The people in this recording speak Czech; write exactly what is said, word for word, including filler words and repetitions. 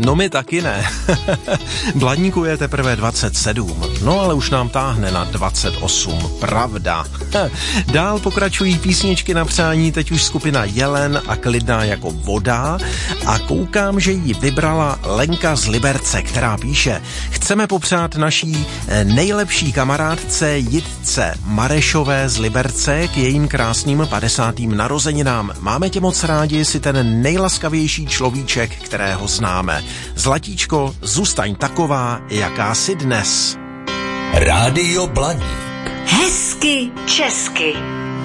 No my taky ne. Blaníku je teprve dvacet sedm, no ale už nám táhne na dvacet osm, pravda. Dál pokračují písničky na přání, teď už skupina Jelen a Klidná jako voda a koukám, že ji vybrala Lenka z Liberce, která píše: chceme popřát naší nejlepší kamarádce Jitce Marešové z Liberce k jejím krásným padesátým narozeninám. Máme tě moc rádi, jsi ten nejlaskavější človíček, kterého známe. Zlatíčko, zůstaň taková, jaká jsi dnes. Rádio Blaník. Hezky česky.